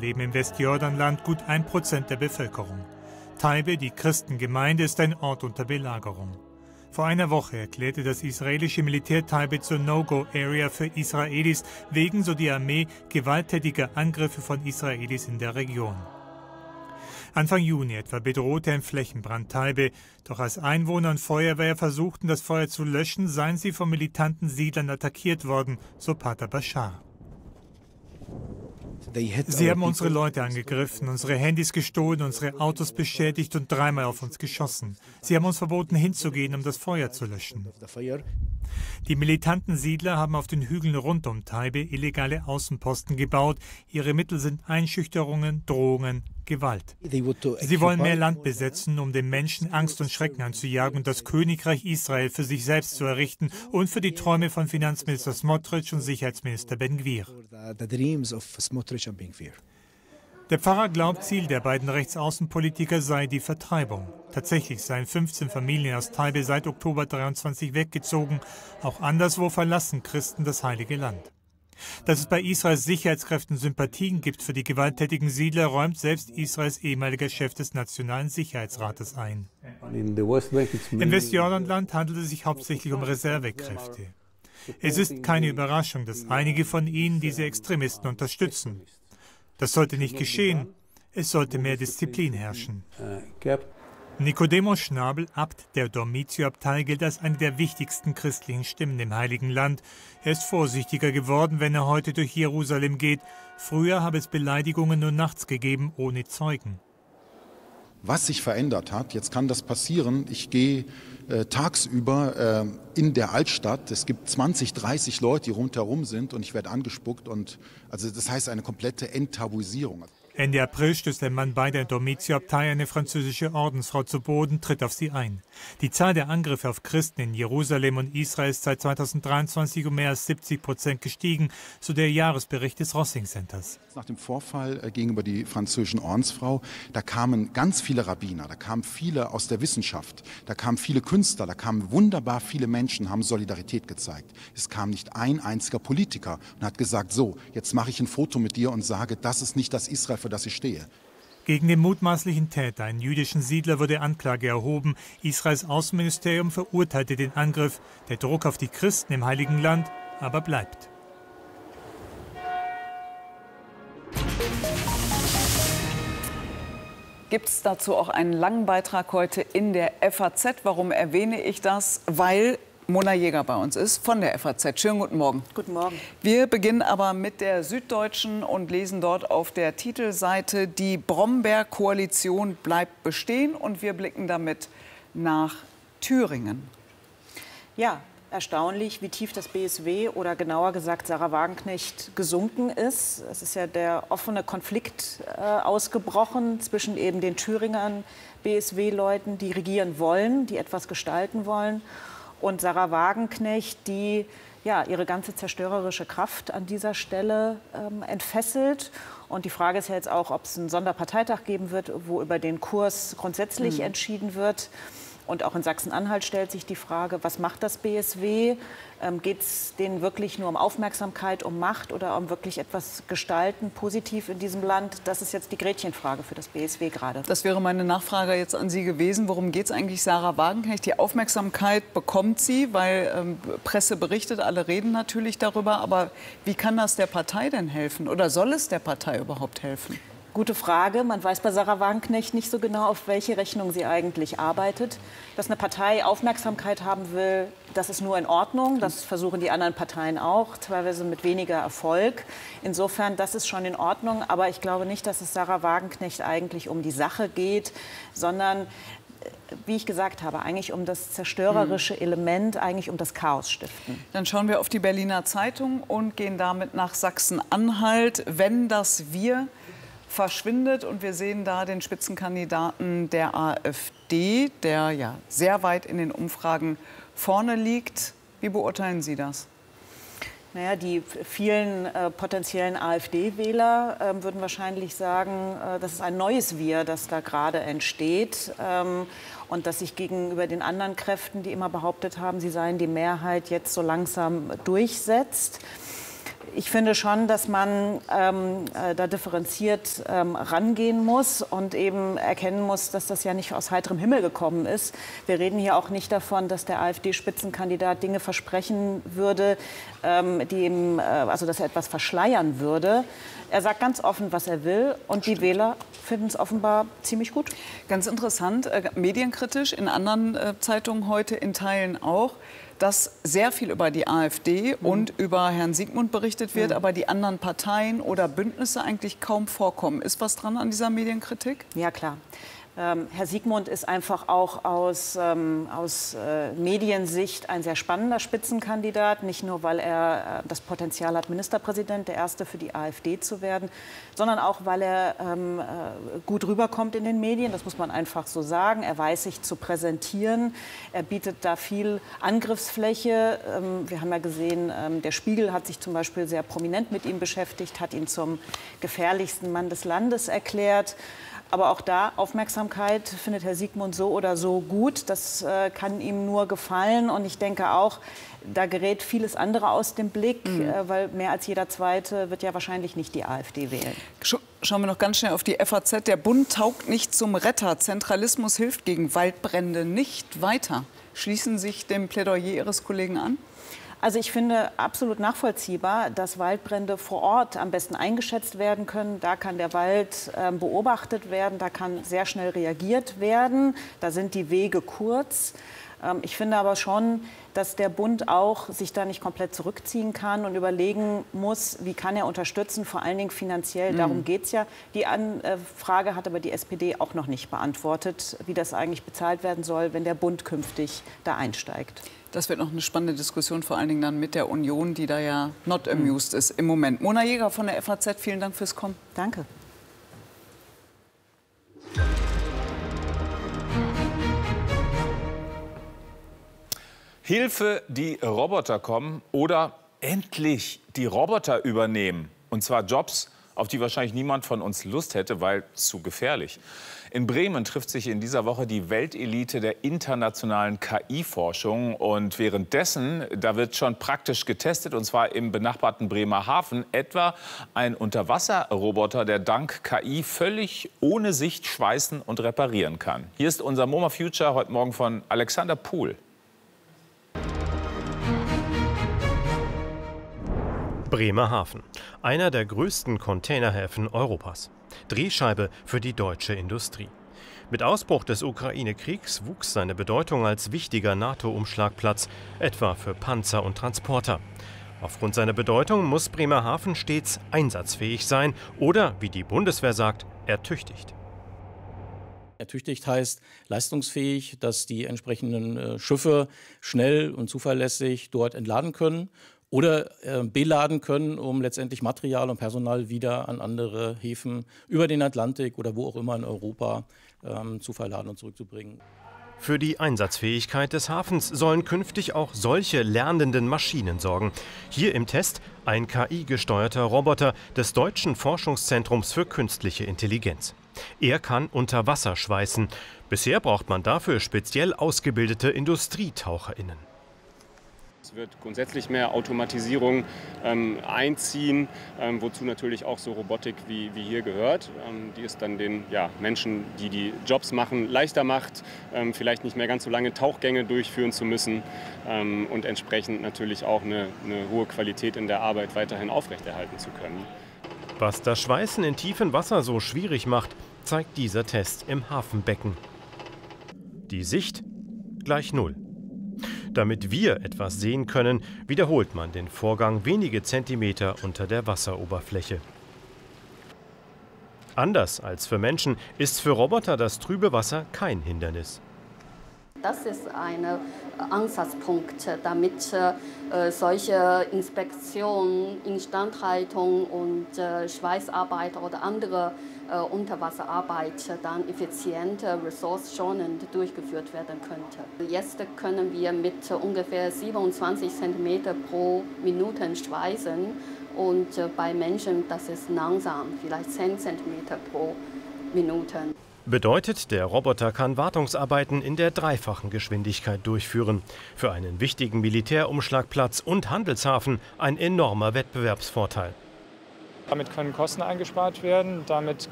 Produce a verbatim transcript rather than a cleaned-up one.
leben im Westjordanland gut ein Prozent der Bevölkerung. Taibe, die Christengemeinde, ist ein Ort unter Belagerung. Vor einer Woche erklärte das israelische Militär Taibe zur No-Go-Area für Israelis wegen, so die Armee, gewalttätiger Angriffe von Israelis in der Region. Anfang Juni etwa bedrohte ein Flächenbrand Taibe, doch als Einwohner und Feuerwehr versuchten, das Feuer zu löschen, seien sie von militanten Siedlern attackiert worden, so Pater Bashar. Sie haben unsere Leute angegriffen, unsere Handys gestohlen, unsere Autos beschädigt und dreimal auf uns geschossen. Sie haben uns verboten, hinzugehen, um das Feuer zu löschen. Die militanten Siedler haben auf den Hügeln rund um Taibe illegale Außenposten gebaut. Ihre Mittel sind Einschüchterungen, Drohungen, Gewalt. Sie wollen mehr Land besetzen, um den Menschen Angst und Schrecken einzujagen und das Königreich Israel für sich selbst zu errichten und für die Träume von Finanzminister Smotrich und Sicherheitsminister Ben-Gvir. Der Pfarrer glaubt, Ziel der beiden Rechtsaußenpolitiker sei die Vertreibung. Tatsächlich seien fünfzehn Familien aus Taibe seit Oktober dreiundzwanzig weggezogen. Auch anderswo verlassen Christen das Heilige Land. Dass es bei Israels Sicherheitskräften Sympathien gibt für die gewalttätigen Siedler, räumt selbst Israels ehemaliger Chef des Nationalen Sicherheitsrates ein. Im Westjordanland handelt es sich hauptsächlich um Reservekräfte. Es ist keine Überraschung, dass einige von ihnen diese Extremisten unterstützen. Das sollte nicht geschehen. Es sollte mehr Disziplin herrschen. Nicodemos Schnabel, Abt der Dormitio-Abtei, gilt als eine der wichtigsten christlichen Stimmen im Heiligen Land. Er ist vorsichtiger geworden, wenn er heute durch Jerusalem geht. Früher habe es Beleidigungen nur nachts gegeben, ohne Zeugen. Was sich verändert hat, jetzt kann das passieren, ich gehe äh, tagsüber äh, in der Altstadt, es gibt zwanzig, dreißig Leute, die rundherum sind und ich werde angespuckt. Und, also das heißt eine komplette Enttabuisierung. Ende April stößt ein Mann bei der Dormitio-Abtei eine französische Ordensfrau zu Boden, tritt auf sie ein. Die Zahl der Angriffe auf Christen in Jerusalem und Israel ist seit zweitausenddreiundzwanzig um mehr als siebzig Prozent gestiegen, so der Jahresbericht des Rossing Centers. Nach dem Vorfall äh, gegenüber die französischen Ordensfrau, da kamen ganz viele Rabbiner, da kamen viele aus der Wissenschaft, da kamen viele Künstler, da kamen wunderbar viele Menschen, haben Solidarität gezeigt. Es kam nicht ein einziger Politiker und hat gesagt, so, jetzt mache ich ein Foto mit dir und sage, das ist nicht das Israel, für das ich stehe. Gegen den mutmaßlichen Täter, einen jüdischen Siedler, wurde Anklage erhoben. Israels Außenministerium verurteilte den Angriff. Der Druck auf die Christen im Heiligen Land aber bleibt. Gibt es dazu auch einen langen Beitrag heute in der F A Z. Warum erwähne ich das? Weil Mona Jäger bei uns ist von der F A Z. Schönen guten Morgen. Guten Morgen. Wir beginnen aber mit der Süddeutschen und lesen dort auf der Titelseite: Die Bromberg-Koalition bleibt bestehen, und wir blicken damit nach Thüringen. Ja, erstaunlich, wie tief das B S W oder genauer gesagt Sarah Wagenknecht gesunken ist. Es ist ja der offene Konflikt äh, ausgebrochen zwischen eben den Thüringern B S W-Leuten, die regieren wollen, die etwas gestalten wollen, und Sarah Wagenknecht, die ja, ihre ganze zerstörerische Kraft an dieser Stelle ähm, entfesselt. Und die Frage ist ja jetzt auch, ob es einen Sonderparteitag geben wird, wo über den Kurs grundsätzlich mhm. entschieden wird. Und auch in Sachsen-Anhalt stellt sich die Frage, was macht das B S W? Ähm, geht es denen wirklich nur um Aufmerksamkeit, um Macht oder um wirklich etwas gestalten, positiv in diesem Land? Das ist jetzt die Gretchenfrage für das B S W gerade. Das wäre meine Nachfrage jetzt an Sie gewesen. Worum geht es eigentlich Sarah Wagenknecht? Die Aufmerksamkeit bekommt sie, weil ähm, Presse berichtet, alle reden natürlich darüber. Aber wie kann das der Partei denn helfen? Oder soll es der Partei überhaupt helfen? Gute Frage. Man weiß bei Sarah Wagenknecht nicht so genau, auf welche Rechnung sie eigentlich arbeitet. Dass eine Partei Aufmerksamkeit haben will, das ist nur in Ordnung. Das versuchen die anderen Parteien auch, teilweise mit weniger Erfolg. Insofern, das ist schon in Ordnung. Aber ich glaube nicht, dass es Sarah Wagenknecht eigentlich um die Sache geht, sondern, wie ich gesagt habe, eigentlich um das zerstörerische Element, eigentlich um das Chaos stiften. Dann schauen wir auf die Berliner Zeitung und gehen damit nach Sachsen-Anhalt. Wenn das Wir verschwindet, und wir sehen da den Spitzenkandidaten der AfD, der ja sehr weit in den Umfragen vorne liegt. Wie beurteilen Sie das? Naja, die vielen äh, potenziellen AfD-Wähler äh, würden wahrscheinlich sagen, äh, das ist ein neues Wir, das da gerade entsteht, ähm, und dass sich gegenüber den anderen Kräften, die immer behauptet haben, sie seien die Mehrheit, jetzt so langsam durchsetzt. Ich finde schon, dass man ähm, äh, da differenziert ähm, rangehen muss und eben erkennen muss, dass das ja nicht aus heiterem Himmel gekommen ist. Wir reden hier auch nicht davon, dass der AfD-Spitzenkandidat Dinge versprechen würde, ähm, die ihm, äh, also dass er etwas verschleiern würde. Er sagt ganz offen, was er will, und die Wähler finden es offenbar ziemlich gut. Ganz interessant, äh, medienkritisch, in anderen äh, Zeitungen heute in Teilen auch, dass sehr viel über die AfD mhm. und über Herrn Siegmund berichtet wird, mhm. aber die anderen Parteien oder Bündnisse eigentlich kaum vorkommen. Ist was dran an dieser Medienkritik? Ja, klar. Ähm, Herr Siegmund ist einfach auch aus, ähm, aus äh, Mediensicht ein sehr spannender Spitzenkandidat. Nicht nur, weil er äh, das Potenzial hat, Ministerpräsident, der Erste für die AfD zu werden, sondern auch, weil er ähm, äh, gut rüberkommt in den Medien. Das muss man einfach so sagen. Er weiß sich zu präsentieren. Er bietet da viel Angriffsfläche. Ähm, wir haben ja gesehen, ähm, der Spiegel hat sich zum Beispiel sehr prominent mit ihm beschäftigt, hat ihn zum gefährlichsten Mann des Landes erklärt. Aber auch da, Aufmerksamkeit findet Herr Siegmund so oder so gut. Das äh, kann ihm nur gefallen. Und ich denke auch, da gerät vieles andere aus dem Blick, mhm. äh, weil mehr als jeder Zweite wird ja wahrscheinlich nicht die AfD wählen. Sch Schauen wir noch ganz schnell auf die F A Z. Der Bund taugt nicht zum Retter. Zentralismus hilft gegen Waldbrände nicht weiter. Schließen Sie sich dem Plädoyer Ihres Kollegen an? Also ich finde absolut nachvollziehbar, dass Waldbrände vor Ort am besten eingeschätzt werden können. Da kann der Wald äh, beobachtet werden, da kann sehr schnell reagiert werden. Da sind die Wege kurz. Ähm, ich finde aber schon, dass der Bund auch sich da nicht komplett zurückziehen kann und überlegen muss, wie kann er unterstützen, vor allen Dingen finanziell. Mhm. Darum geht es ja. Die Anfrage hat aber die S P D auch noch nicht beantwortet, wie das eigentlich bezahlt werden soll, wenn der Bund künftig da einsteigt. Das wird noch eine spannende Diskussion, vor allen Dingen dann mit der Union, die da ja not amused ist im Moment. Mona Jäger von der F A Z, vielen Dank fürs Kommen. Danke. Hilfe, die Roboter kommen, oder endlich die Roboter übernehmen. Und zwar Jobs, auf die wahrscheinlich niemand von uns Lust hätte, weil zu gefährlich. In Bremen trifft sich in dieser Woche die Weltelite der internationalen K I-Forschung. Und währenddessen, da wird schon praktisch getestet, und zwar im benachbarten Bremerhaven, etwa ein Unterwasserroboter, der dank K I völlig ohne Sicht schweißen und reparieren kann. Hier ist unser MoMA Future heute Morgen von Alexander Pohl. Bremerhaven, einer der größten Containerhäfen Europas. Drehscheibe für die deutsche Industrie. Mit Ausbruch des Ukraine-Kriegs wuchs seine Bedeutung als wichtiger NATO-Umschlagplatz, etwa für Panzer und Transporter. Aufgrund seiner Bedeutung muss Bremerhaven stets einsatzfähig sein oder, wie die Bundeswehr sagt, ertüchtigt. Ertüchtigt heißt leistungsfähig, dass die entsprechenden äh, Schiffe schnell und zuverlässig dort entladen können oder äh, beladen können, um letztendlich Material und Personal wieder an andere Häfen über den Atlantik oder wo auch immer in Europa ähm, zu verladen und zurückzubringen. Für die Einsatzfähigkeit des Hafens sollen künftig auch solche lernenden Maschinen sorgen. Hier im Test ein K I-gesteuerter Roboter des Deutschen Forschungszentrums für künstliche Intelligenz. Er kann unter Wasser schweißen. Bisher braucht man dafür speziell ausgebildete IndustrietaucherInnen. Es wird grundsätzlich mehr Automatisierung ähm, einziehen, ähm, wozu natürlich auch so Robotik wie, wie hier gehört, ähm, die es dann den ja, Menschen, die die Jobs machen, leichter macht, ähm, vielleicht nicht mehr ganz so lange Tauchgänge durchführen zu müssen ähm, und entsprechend natürlich auch eine, eine hohe Qualität in der Arbeit weiterhin aufrechterhalten zu können. Was das Schweißen in tiefem Wasser so schwierig macht, zeigt dieser Test im Hafenbecken. Die Sicht gleich null. Damit wir etwas sehen können, wiederholt man den Vorgang wenige Zentimeter unter der Wasseroberfläche. Anders als für Menschen ist für Roboter das trübe Wasser kein Hindernis. Das ist ein Ansatzpunkt, damit äh, solche Inspektionen, Instandhaltung und äh, Schweißarbeit oder andere äh, Unterwasserarbeit dann effizient, ressourcenschonend durchgeführt werden könnte. Jetzt können wir mit ungefähr siebenundzwanzig Zentimeter pro Minute schweißen und äh, bei Menschen das ist langsam, vielleicht zehn Zentimeter pro Minute. Bedeutet, der Roboter kann Wartungsarbeiten in der dreifachen Geschwindigkeit durchführen. Für einen wichtigen Militärumschlagplatz und Handelshafen ein enormer Wettbewerbsvorteil. Damit können Kosten eingespart werden, damit